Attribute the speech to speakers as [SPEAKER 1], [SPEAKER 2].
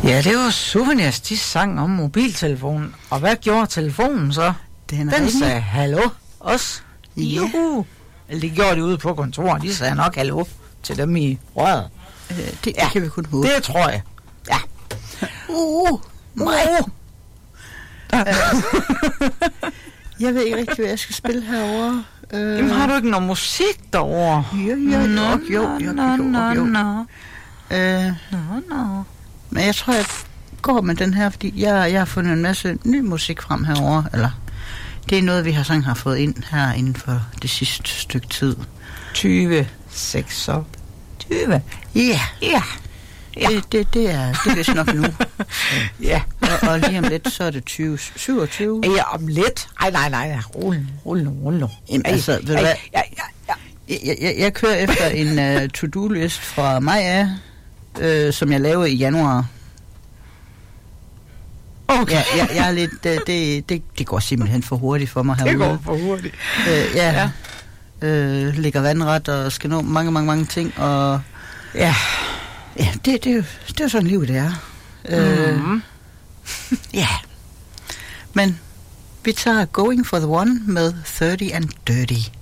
[SPEAKER 1] Ja, det var Souvenirs, de sang om mobiltelefonen. Og hvad gjorde telefonen så? Den sagde hallo os. Juhu. Eller det gjorde de ude på kontoret. De sagde nok hallo til dem i røret.
[SPEAKER 2] Det kan vi kun håbe.
[SPEAKER 1] Det tror jeg. Ja.
[SPEAKER 2] Mig. Jeg ved ikke rigtig, hvad jeg skal spille herovre.
[SPEAKER 1] Jamen, har du ikke noget musik derovre?
[SPEAKER 2] Jo. Men jeg tror, jeg går med den her, fordi jeg har fundet en masse ny musik frem herovre. Eller, det er noget, vi har fået ind her inden for det sidste stykke tid.
[SPEAKER 1] 26.
[SPEAKER 2] Ja. Det er vist nok nu.
[SPEAKER 1] Ja.
[SPEAKER 2] Og lige om lidt, så er det 2027.
[SPEAKER 1] Ja, om lidt. Nej. Rulle nu.
[SPEAKER 2] Jamen, altså, ved du hvad? Jeg kører efter en to-do-list fra mig af, som jeg lavede i januar.
[SPEAKER 1] Okay.
[SPEAKER 2] Ja, jeg er lidt... Det går simpelthen for hurtigt for mig herude.
[SPEAKER 1] Det går for hurtigt.
[SPEAKER 2] Ligger vandret og skal nå mange ting, og... Ja, det er jo sådan livet, det er. Ja. Men vi tager Going for the One med 30 and Dirty.